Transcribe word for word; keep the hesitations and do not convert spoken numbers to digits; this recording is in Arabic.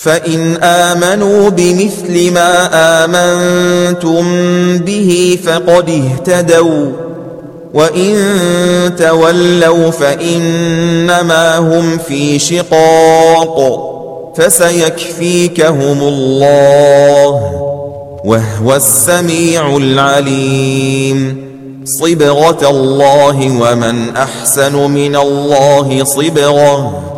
فإن آمنوا بمثل ما آمنتم به فقد اهتدوا، وإن تولوا فإنما هم في شقاق، فسيكفيكهم الله وهو السميع العليم. صبغة الله ومن أحسن من الله صبغة